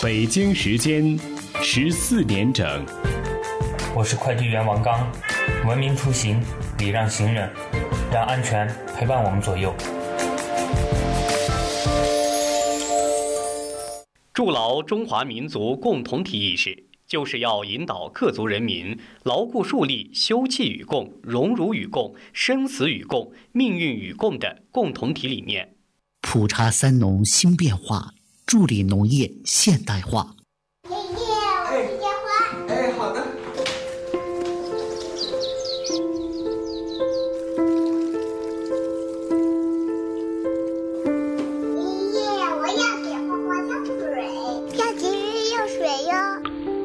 北京时间14点整。 我是快递员王刚，文明出行，礼让行人，让安全陪伴我们左右。 筑牢中华民族共同体意识，就是要引导各族人民牢固树立休戚与共、荣辱与共、生死与共、命运与共的共同体理念， 普查三农新变化，助力农业现代化。 爷爷，我去接花。 哎，好的。 爷爷，我要给花花浇水，要节约用水哟。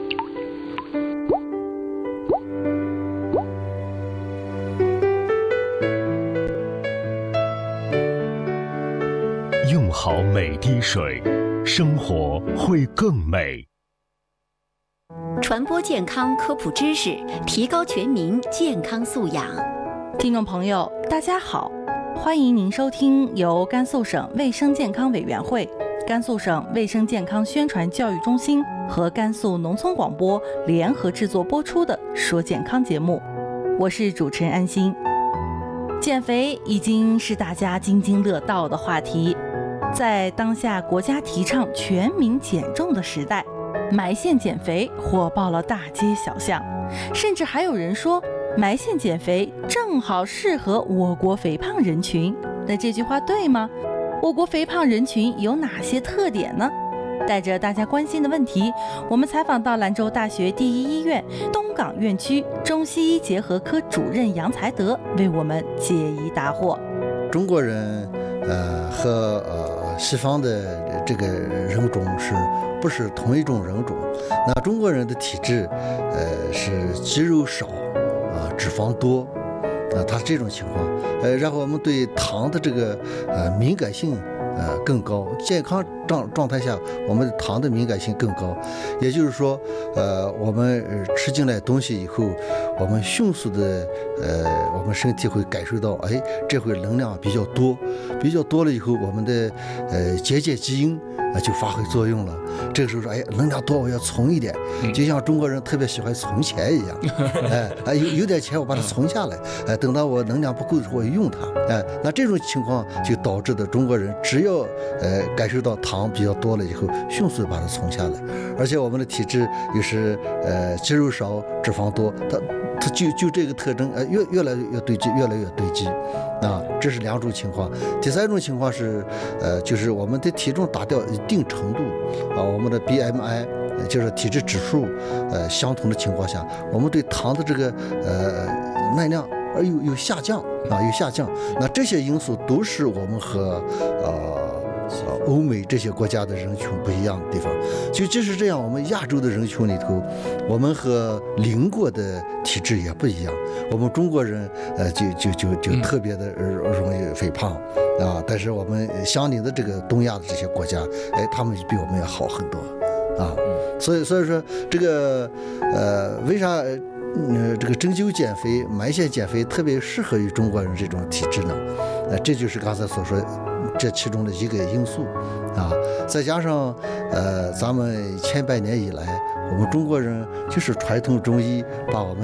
用好每滴水，生活会更美。 传播健康科普知识，提高全民健康素养。 听众朋友，大家好，欢迎您收听由甘肃省卫生健康委员会、甘肃省卫生健康宣传教育中心和甘肃农村广播联合制作播出的《说健康》节目，我是主持人安心。减肥已经是大家津津乐道的话题，在当下国家提倡全民减重的时代，埋线减肥火爆了大街小巷，甚至还有人说埋线减肥正好适合我国肥胖人群。那这句话对吗？我国肥胖人群有哪些特点呢？带着大家关心的问题，我们采访到兰州大学第一医院东港院区中西医结合科主任杨才德为我们解疑答惑。 中国人和西方的这个人种不是同一种人种？那中国人的体质是肌肉少脂肪多它是这种情况。然后我们对糖的这个敏感性更高，健康状态下我们糖的敏感性更高，也就是说我们吃进来东西以后，我们迅速的我们身体会感受到这回能量比较多了以后，我们的结节基因就发挥作用了。这个时候说能量多我要存一点，就像中国人特别喜欢存钱一样有点钱我把它存下来等到我能量不够的时候我用它那这种情况就导致的中国人只要感受到糖比较多了以后，迅速把它存下来。而且我们的体质又是肌肉少脂肪多，它就这个特征越来越堆积，这是两种情况。第三种情况是就是我们的体重达到一定程度我们的 BMI 就是体质指数相同的情况下，我们对糖的这个耐量有下降那这些因素都是我们和欧美这些国家的人群不一样的地方。就即使这样，我们亚洲的人群里头，我们和邻国的体质也不一样。我们中国人就特别的容易肥胖但是我们相邻的这个东亚的这些国家他们比我们要好很多所以说这个为啥这个针灸减肥、埋线减肥特别适合于中国人这种体质呢？这就是刚才所说这其中的一个因素再加上咱们千百年以来，我们中国人就是传统中医把我们